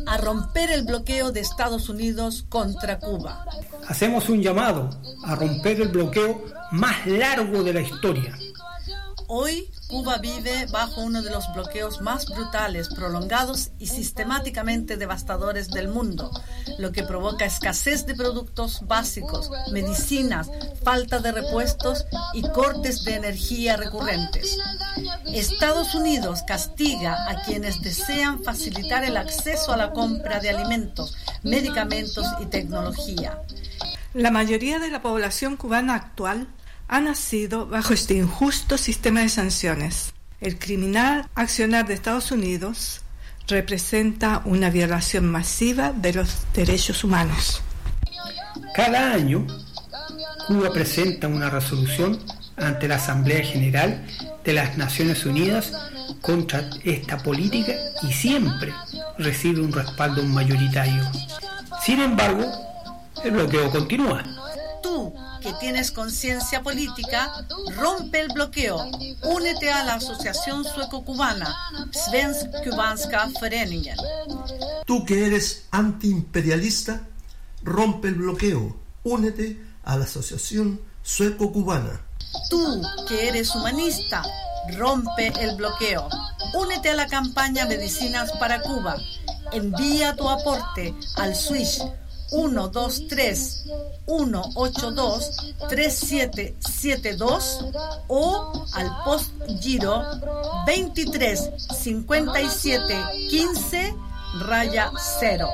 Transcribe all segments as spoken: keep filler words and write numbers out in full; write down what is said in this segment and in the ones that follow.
a romper el bloqueo de Estados Unidos contra Cuba. Hacemos un llamado a romper el bloqueo más largo de la historia. Hoy, Cuba vive bajo uno de los bloqueos más brutales, prolongados y sistemáticamente devastadores del mundo, lo que provoca escasez de productos básicos, medicinas, falta de repuestos y cortes de energía recurrentes. Estados Unidos castiga a quienes desean facilitar el acceso a la compra de alimentos, medicamentos y tecnología. La mayoría de la población cubana actual ha nacido bajo este injusto sistema de sanciones. El criminal accionar de Estados Unidos representa una violación masiva de los derechos humanos. Cada año, Cuba presenta una resolución ante la Asamblea General de las Naciones Unidas contra esta política y siempre recibe un respaldo mayoritario. Sin embargo, el bloqueo continúa. Tú, que tienes conciencia política, rompe el bloqueo. Únete a la Asociación Sueco-Cubana, Svensk-Kubanska Föreningen. Tú que eres antiimperialista, rompe el bloqueo. Únete a la Asociación Sueco-Cubana. Tú que eres humanista, rompe el bloqueo. Únete a la campaña Medicinas para Cuba. Envía tu aporte al Swish uno dos tres uno ocho dos tres siete siete dos o al post giro veintitrés cincuenta y siete quince raya cero.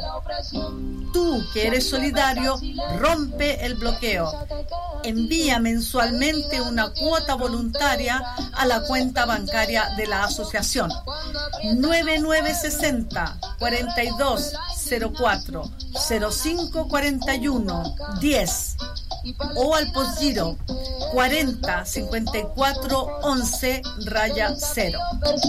Tú que eres solidario, rompe el bloqueo. Envía mensualmente una cuota voluntaria a la cuenta bancaria de la asociación nueve nueve seis cero, cuarenta y dos cero cuatro, cero cinco cuarenta y uno, diez o al postgiro cuarenta cincuenta y cuatro once raya cero.